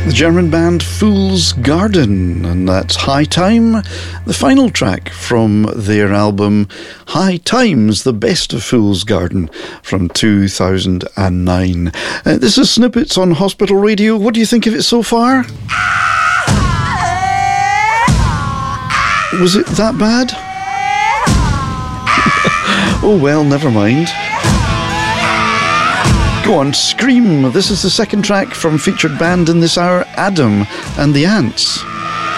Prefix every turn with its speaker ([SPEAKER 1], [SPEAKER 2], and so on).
[SPEAKER 1] The German band Fool's Garden, and that's High Time, the final track from their album High Times, the best of Fool's Garden from 2009. This is Snippets on Hospital Radio. What do you think of it so far? Was it that bad? Oh well, never mind. Go on, scream. This is the second track from featured band in this hour, Adam and the Ants.